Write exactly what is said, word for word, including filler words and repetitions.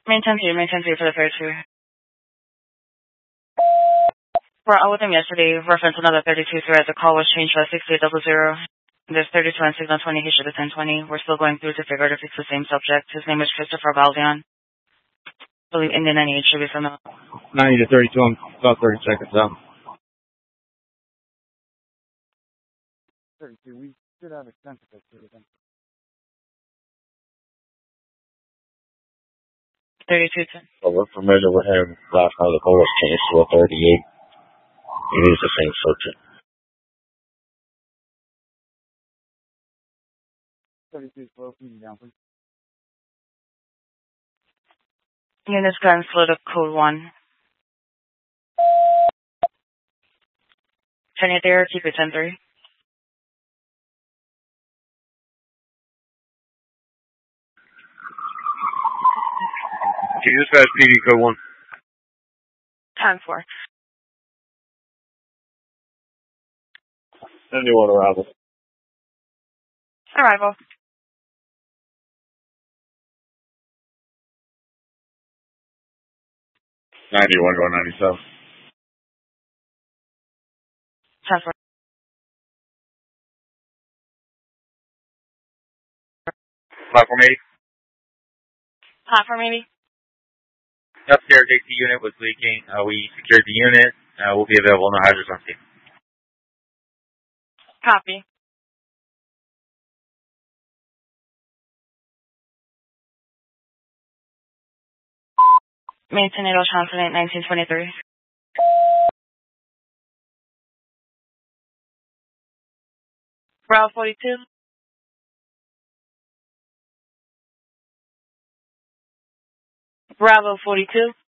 Maintain two, maintain two for the thirty-two. We're out with him yesterday. Reference another thirty-two thread. The call was changed by sixty-eight double zero. There's thirty-two and signal twenty. He should have ten twenty. We're still going through to figure out if it's the same subject. His name is Christopher Baldion. I believe Indian ninety-eight should be from the... ninety to thirty-two. I'm about thirty seconds out. thirty-two. We should have extensive activity then. thirty-two ten. Well, we're familiar with him. Last time the call was changed to a thirty-eight. It is the same subject. thirty-two, slow, can you down, please? Units gun slow to code one. ten eight there, keep it ten three. Okay, this guy's P D code one. ten four. seventy-one arrival. Arrival. ninety-one going ninety-seven. ten four. Platform eighty. Platform maybe? Upstairs A C unit was leaking. Uh, we secured the unit. Uh, we'll be available. No hazards on scene. Copy. Main Tornado Transnet nineteen twenty-three. Bravo forty-two. Bravo forty-two.